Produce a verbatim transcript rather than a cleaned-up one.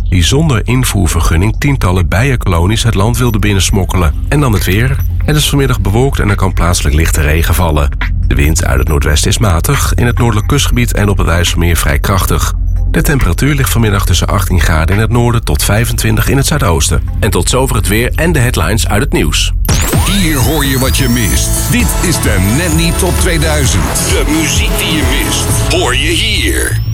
die zonder invoervergunning tientallen bijenkolonies het land wilden binnensmokkelen. En dan het weer. Het is vanmiddag bewolkt en er kan plaatselijk lichte regen vallen. De wind uit het noordwesten is matig, in het noordelijk kustgebied en op het IJsselmeer vrij krachtig. De temperatuur ligt vanmiddag tussen achttien graden in het noorden tot vijfentwintig in het zuidoosten. En tot zover het weer en de headlines uit het nieuws. Hier hoor je wat je mist. Dit is de Net Niet Top tweeduizend. De muziek die je mist, hoor je hier.